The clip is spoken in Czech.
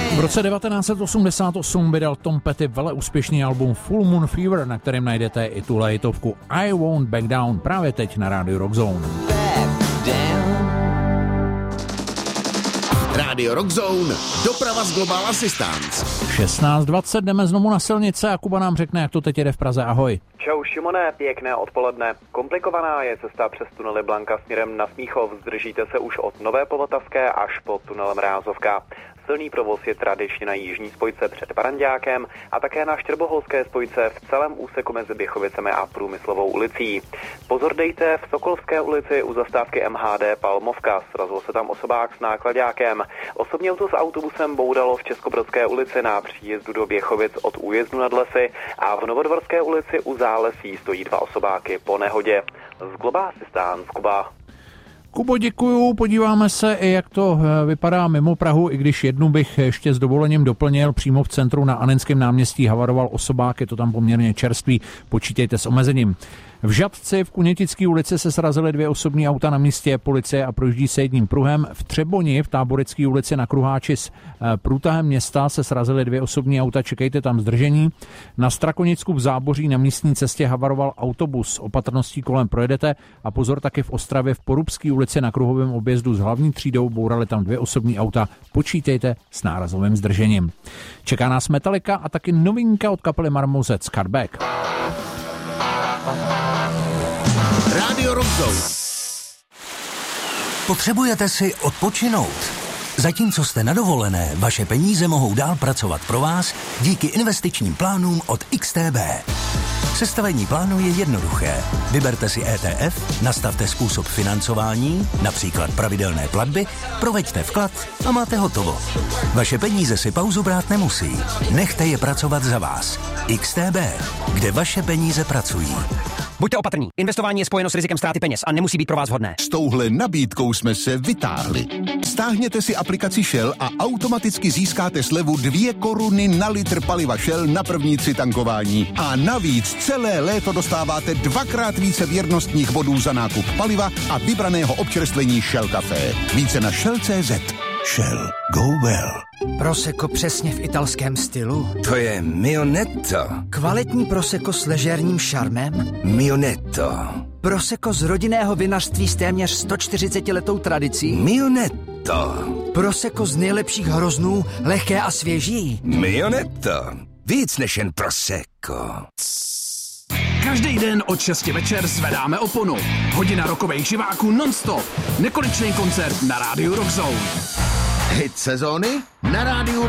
V roce 1988 vydal Tom Petty veleúspěšný album Full Moon Fever, na kterém najdete i tu hitovku I Won't Back Down právě teď na rádiu Rock Zone. Rádio Rock Zone, doprava z Global Assistance. 16:20, jdeme znovu na silnice a Kuba nám řekne, jak to teď jede v Praze. Ahoj. Čau Šimone, pěkné odpoledne. Komplikovaná je cesta přes tunely Blanka směrem na Smíchov. Zdržíte se už od Nové Povltavské až po tunelem Rázovka. Silný provoz je tradičně na jižní spojce před Baranďákem a také na Štrboholské spojce v celém úseku mezi Běchovicemi a Průmyslovou ulicí. Pozor dejte v Sokolské ulici u zastávky MHD Palmovka. Srazil se tam osobák s náklaďákem. Osobní auto s autobusem boudalo v Českobrodské ulici na příjezdu do Běchovic od újezdu nad Lesy a v Novodvorské ulici u Zálesí stojí 2 osobáky po nehodě. Z Global Assistance, Kuba. Kubo, děkuju. Podíváme se, jak to vypadá mimo Prahu, i když jednu bych ještě s dovolením doplnil. Přímo v centru na Anenském náměstí havaroval osobák, je to tam poměrně čerstvý, počítejte s omezením. V Žatci v Kunětické ulici se srazily 2 osobní auta na místě policie a projíždí se jedním pruhem. V Třeboni v Táborické ulici na kruháči s průtahem města se srazily 2 osobní auta, čekejte tam zdržení. Na Strakonicku v Záboří na místní cestě havaroval autobus, opatrností kolem projedete a pozor taky v Ostravě v Porubské ulici na kruhovém objezdu s hlavní třídou bourali tam 2 osobní auta, počítejte s nárazovým zdržením. Čeká nás Metallica a taky novinka od kapely Marmozet Cutback. Rádio Rock Zone. Potřebujete si odpočinout? Zatímco jste na dovolené, vaše peníze mohou dál pracovat pro vás díky investičním plánům od XTB. Sestavení plánu je jednoduché. Vyberte si ETF, nastavte způsob financování, například pravidelné platby, proveďte vklad a máte hotovo. Vaše peníze si pauzu brát nemusí. Nechte je pracovat za vás. XTB, kde vaše peníze pracují. Buďte opatrní. Investování je spojeno s rizikem ztráty peněz a nemusí být pro vás vhodné. S touhle nabídkou jsme se vytáhli. Stáhněte si aplikaci Shell a automaticky získáte slevu 2 koruny na litr paliva Shell na první 3 tankování. A navíc celé léto dostáváte 2krát více věrnostních bodů za nákup paliva a vybraného občerstvení Shell Café. Více na Shell.cz. Shell. Go well. Prosecco přesně v italském stylu? To je Mionetto. Kvalitní prosecco s ležérním šarmem? Mionetto. Prosecco z rodinného vinařství s téměř 140letou tradicí? Mionetto. Prosecco z nejlepších hroznů, lehké a svěží? Mionetto. Víc než jen Prosecco. Každý den od 6 večer zvedáme oponu. Hodina rokových živáků non-stop. Nekonečný koncert na rádiu Rock Zone. Hit sezóny na rádiu